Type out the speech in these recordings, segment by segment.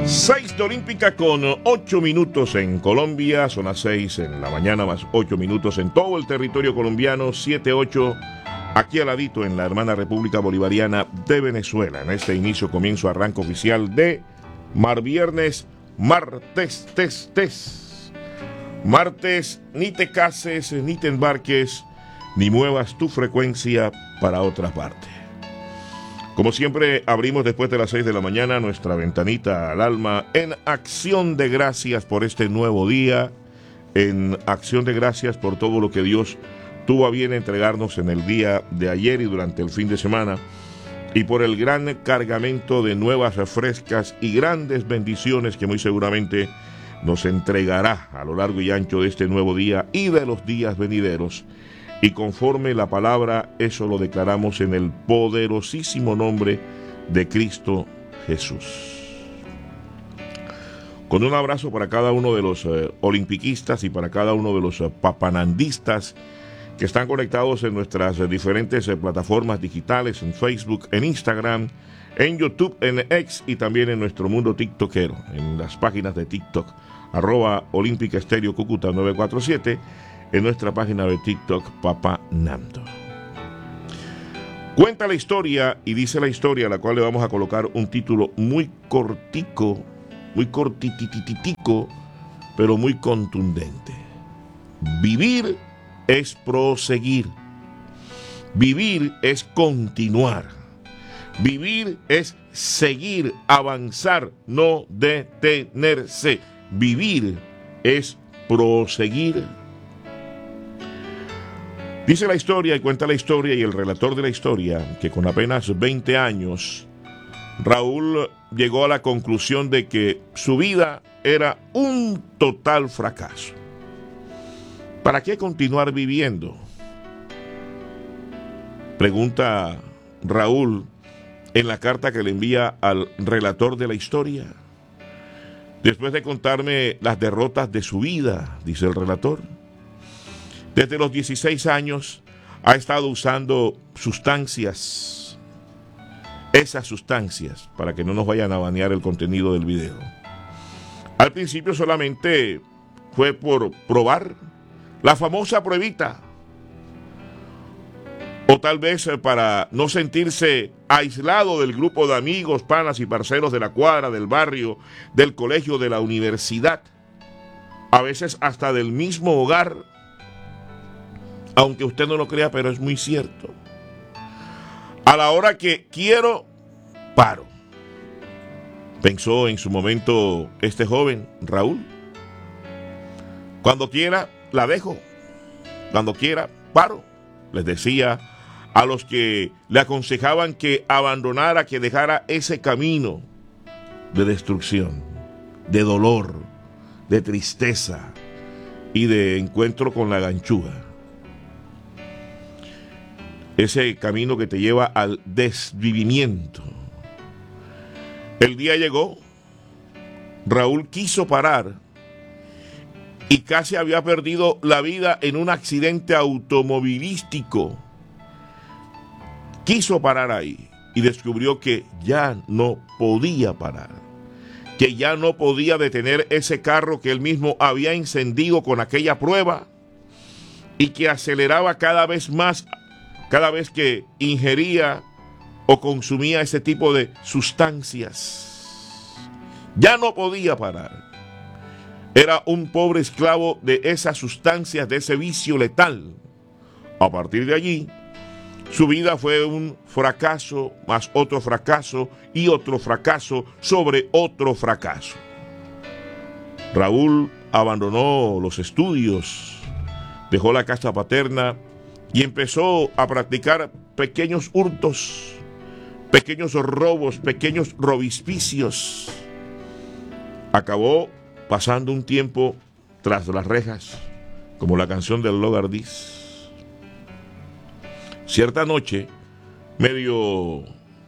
6 de Olímpica con 8 minutos en Colombia, son las 6 en la mañana más 8 minutos en todo el territorio colombiano, 7-8 aquí al ladito en la hermana República Bolivariana de Venezuela. En este inicio, comienzo, arranque oficial de Viernes, martes, martes, ni te cases, ni te embarques, ni muevas tu frecuencia para otra parte. Como siempre, abrimos después de las 6 de la mañana nuestra ventanita al alma en acción de gracias por este nuevo día, en acción de gracias por todo lo que Dios tuvo a bien entregarnos en el día de ayer y durante el fin de semana, y por el gran cargamento de nuevas, frescas y grandes bendiciones que muy seguramente nos entregará a lo largo y ancho de este nuevo día y de los días venideros. Y conforme la palabra, eso lo declaramos en el poderosísimo nombre de Cristo Jesús. Con un abrazo para cada uno de los olimpiquistas y para cada uno de los papanandistas que están conectados en nuestras diferentes plataformas digitales, en Facebook, en Instagram, en YouTube, en X y también en nuestro mundo tiktokero, en las páginas de TikTok, @Olímpica Estéreo Cúcuta 947, en nuestra página de TikTok, Papa Nando. Cuenta la historia y dice la historia, a la cual le vamos a colocar un título muy cortico, muy cortitititico, pero muy contundente. Vivir es proseguir. Vivir es continuar. Vivir es seguir, avanzar, no detenerse. Vivir es proseguir. Dice la historia y cuenta la historia y el relator de la historia que con apenas 20 años Raúl llegó a la conclusión de que su vida era un total fracaso. ¿Para qué continuar viviendo?, pregunta Raúl en la carta que le envía al relator de la historia. Después de contarme las derrotas de su vida, dice el relator, desde los 16 años ha estado usando sustancias, esas sustancias, para que no nos vayan a banear el contenido del video. Al principio solamente fue por probar la famosa pruebita, o tal vez para no sentirse aislado del grupo de amigos, panas y parceros de la cuadra, del barrio, del colegio, de la universidad, a veces hasta del mismo hogar. Aunque usted no lo crea, pero es muy cierto. A la hora que quiero, paro. Pensó en su momento este joven, Raúl. Cuando quiera, la dejo. Cuando quiera, paro. Les decía a los que le aconsejaban que abandonara, que dejara ese camino de destrucción, de dolor, de tristeza y de encuentro con la ganchúa. Ese camino que te lleva al desvivimiento. El día llegó, Raúl quiso parar y casi había perdido la vida en un accidente automovilístico. Quiso parar ahí y descubrió que ya no podía parar, que ya no podía detener ese carro que él mismo había encendido con aquella prueba y que aceleraba cada vez más cada vez que ingería o consumía ese tipo de sustancias. Ya no podía parar. Era un pobre esclavo de esas sustancias, de ese vicio letal. A partir de allí, su vida fue un fracaso, más otro fracaso y otro fracaso sobre otro fracaso. Raúl abandonó los estudios, dejó la casa paterna y empezó a practicar pequeños hurtos, pequeños robos, pequeños robispicios. Acabó pasando un tiempo tras las rejas, como la canción del Logardís. Cierta noche, medio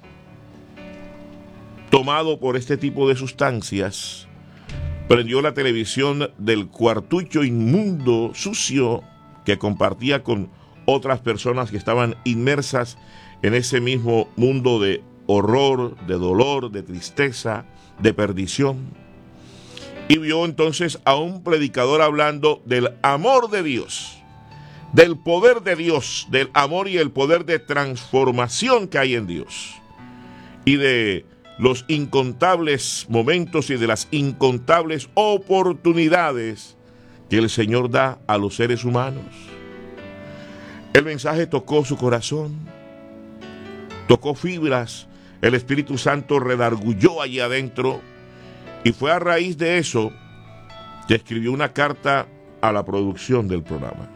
tomado por este tipo de sustancias, prendió la televisión del cuartucho inmundo, sucio, que compartía con otras personas que estaban inmersas en ese mismo mundo de horror, de dolor, de tristeza, de perdición. Y vio entonces a un predicador hablando del amor de Dios, del poder de Dios, del amor y el poder de transformación que hay en Dios, y de los incontables momentos y de las incontables oportunidades que el Señor da a los seres humanos. El mensaje tocó su corazón, tocó fibras, el Espíritu Santo redarguyó allí adentro, y fue a raíz de eso que escribió una carta a la producción del programa.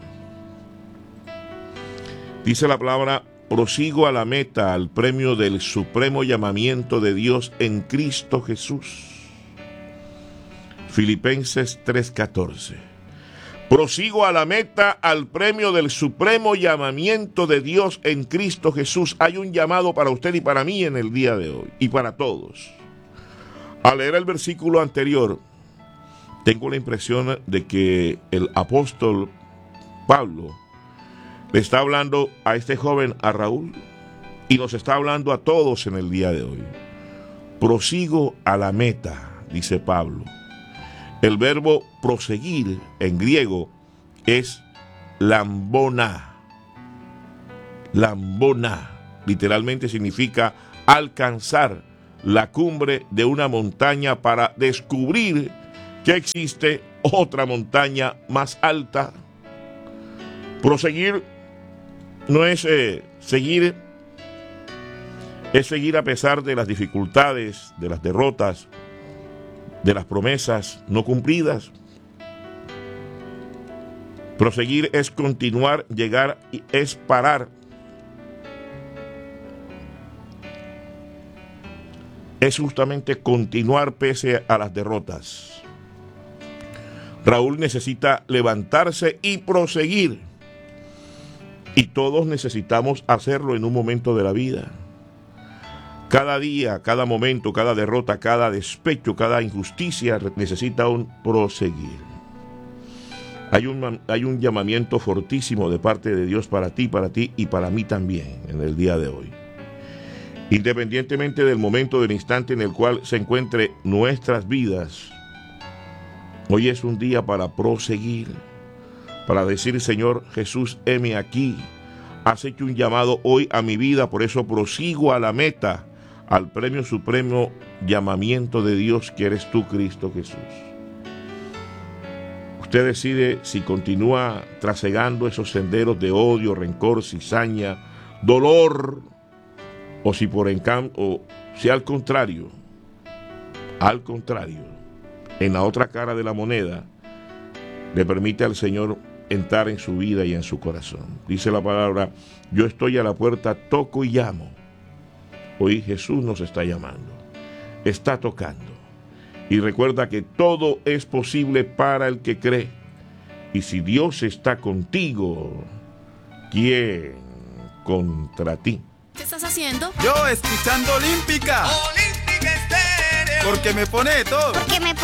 Dice la palabra: prosigo a la meta, al premio del supremo llamamiento de Dios en Cristo Jesús. Filipenses 3:14. Prosigo a la meta, al premio del supremo llamamiento de Dios en Cristo Jesús. Hay un llamado para usted y para mí en el día de hoy, y para todos. Al leer el versículo anterior, tengo la impresión de que el apóstol Pablo le está hablando a este joven, a Raúl, y nos está hablando a todos en el día de hoy. Prosigo a la meta, dice Pablo. El verbo proseguir en griego es lambona. Lambona literalmente significa alcanzar la cumbre de una montaña para descubrir que existe otra montaña más alta. Proseguir no es seguir, es seguir a pesar de las dificultades, de las derrotas, de las promesas no cumplidas. Proseguir es continuar, llegar, es parar. Es justamente continuar pese a las derrotas. Raúl necesita levantarse y proseguir. Y todos necesitamos hacerlo en un momento de la vida. Cada día, cada momento, cada derrota, cada despecho, cada injusticia necesita un proseguir. Hay un llamamiento fortísimo de parte de Dios para ti y para mí también en el día de hoy. Independientemente del momento, del instante en el cual se encuentre nuestras vidas, hoy es un día para proseguir, para decir: Señor Jesús, heme aquí, has hecho un llamado hoy a mi vida, por eso prosigo a la meta, al premio supremo llamamiento de Dios que eres tú, Cristo Jesús. Usted decide si continúa trasegando esos senderos de odio, rencor, cizaña, dolor, o si al contrario, en la otra cara de la moneda, le permite al Señor entrar en su vida y en su corazón. Dice la palabra: yo estoy a la puerta, toco y llamo. Hoy Jesús nos está llamando, está tocando. Y recuerda que todo es posible para el que cree. Y si Dios está contigo, ¿quién contra ti? ¿Qué estás haciendo? Yo escuchando Olímpica. Olímpica Estéreo. Porque me pone todo. Porque me